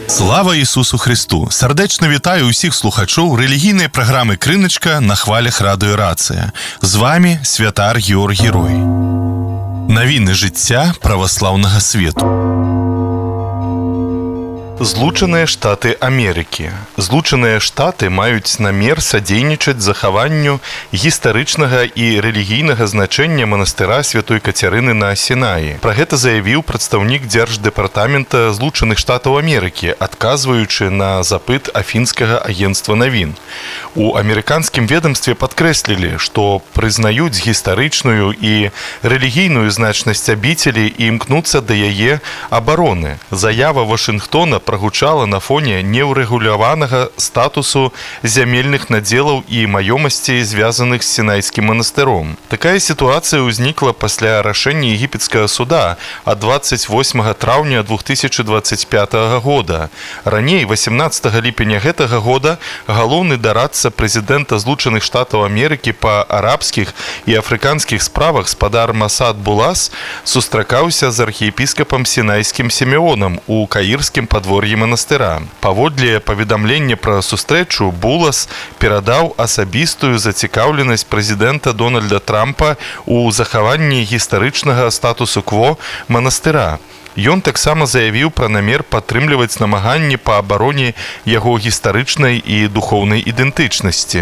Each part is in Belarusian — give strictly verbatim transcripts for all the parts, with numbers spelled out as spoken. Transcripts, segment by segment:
Слава Ісусу Христу! Сердечно вітаю усіх слухачів релігійної програми «Криничка» на хвалях Радіо Рація. З вами святар Георгій Герой. Новини життя православного світу. Злучаныя Штаты Амерыкі. Злучаныя Штаты маюць намер садзейнічаць захаванню гістарычнага і рэлігійнага значэння манастыра Святой Кацярыны на Сінаі. Пра гэта заявіў прадстаўнік Дзярждэпартамента Злучаных Штатаў Амерыкі, адказваючы на запыт афінскага агенцтва навін. У амерыканскім ведамстве падкрэслілі, што прызнаюць гістарычную і рэлігійную значнасць абіцелі і імкнуцца да яе абароны. Заява Вашынгтона прагучала на фоне неўрэгуляванага статусу зямельных надзелаў і маёмасцей, звязаных з Сінайскім манастыром. Такая сітуацыя ўзнікла пасля рашэння егіпецкага суда ад дваццаць восьмага траўня двух тысячы дваццаць пятага года. Раней, васямнаццатага ліпеня гэтага года, галоўны дарадца прэзідэнта Злучаных Штатаў Амерыкі па арабскіх і афрыканскіх справах спадар Масад Булас сустракаўся з архіепіскапам Сінайскім Сімеонам у каірскім падвор'і манастыра. Паводле паведамлення пра сустрэчу, Булас перадаў асабістую зацікаўленасць прэзідэнта Дональда Трампа ў захаванні гістарычнага статусу кво манастыра. Ён таксама заявіў пра намер падтрымліваць намаганні па абароне яго гістарычнай і духоўнай ідэнтычнасці.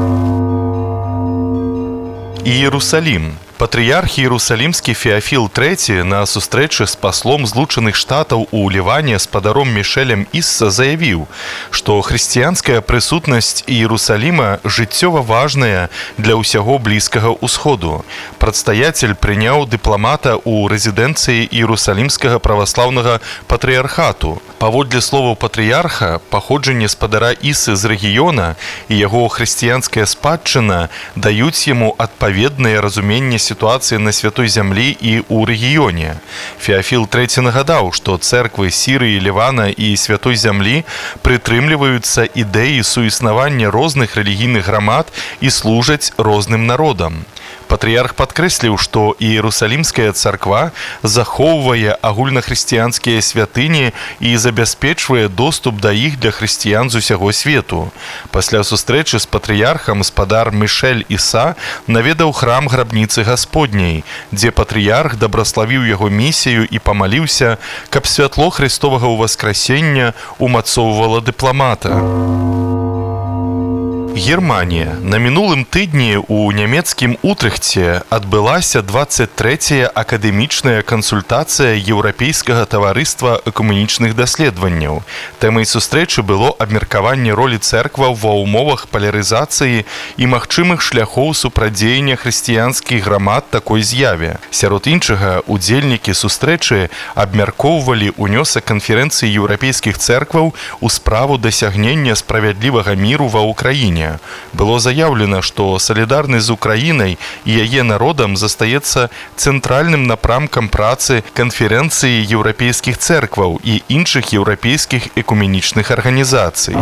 Іерусалім. Патрыярх Іерусалімскі Феафіл трэці на сустрэчы з паслом Злучаных Штатаў у Ліване спадаром Мішэлем Ісса заявіў, што хрысціянская прысутнасць Іерусаліма жыццёва важная для ўсяго Блізкага ўсходу. Прадстаяцель прыняў дыпламата ў рэзідэнцыі Іерусалімскага праваслаўнага патрыярхату. Паводле словаў патрыярха, паходжанне спадара Ісы з рэгіёна і яго хрысціянская спадчына даюць яму адпаведнае разуменне сітуацыі на святой зямлі і ў рэгіёне. Феафіл трэці нагадаў, што цэрквы Сірыі, Лівана і святой зямлі прытрымліваюцца ідэі суіснавання розных рэлігійных грамад і служаць розным народам. Патрыярх падкрэсліў, што Іерусалімская царква захоўвае агульнахрысціянскія святыні і забяспечвае доступ да іх для хрысціян з усяго свету. Пасля сустрэчы з патрыярхам спадар Мішэль Іса наведаў храм грабніцы Гасподняй, дзе патрыярх дабраславіў яго місію і памаліўся, каб святло Христовага ўваскрасення умацоўвала дыпламата. Германія. На мінулым тыдні ў нямецкім Утрехце адбылася дваццаць трэцяя акадэмічная кансультацыя Еўрапейскага таварыства экумэнічных даследаванняў. Тэмай сустрэчы было абмеркаванне ролі цэркваў ва ўмовах палярызацыі і магчымых шляхоў супрадзеяння хрысціянскіх грамад такой з'яве. Сярод іншага, удзельнікі сустрэчы абмяркоўвалі ўнёсак канферэнцыі еўрапейскіх цэркваў у справу дасягнення справядлівага міру ва ўкраіне. Было заяўлена, што салідарнасць з Украінай і яе народам застаецца цэнтральным напрамкам працы канферэнцыі еўрапейскіх цэркваў і іншых еўрапейскіх экуменічных арганізацый.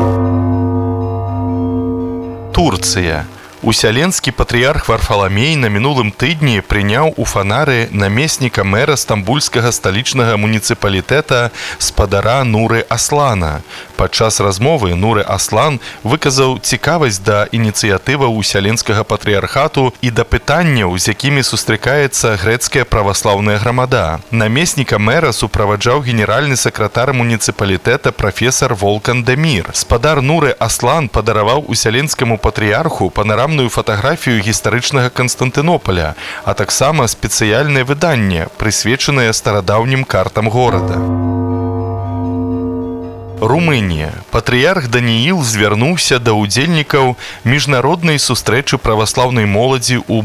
Турцыя. Усяленскі патрыярх Варфаламей на мінулым тыдні прыняў у фанары намесніка мэра стамбульскага сталічнага муніцыпалітэта спадара Нуры Аслана. Падчас размовы Нуры Аслан выказаў цікавасць да ініцыятываў усяленскага патрыярхату і да пытанняў, з якімі сустракаецца грэцкая праваслаўная грамада. Намесніка мэра суправаджаў генеральны сакратар муніцыпалітэта прафесар Волкан Демір. Спадар Нуры Аслан падараваў усяленскаму патрыярху панарамную фатаграфію гістарычнага Канстантынополя, а таксама спецыяльнае выданне, прысвечанае старадаўнім картам горада. Румынія. Патрыярх Данііл звярнуўся да ўдзельнікаў міжнароднай сустрэчы праваслаўнай моладзі ў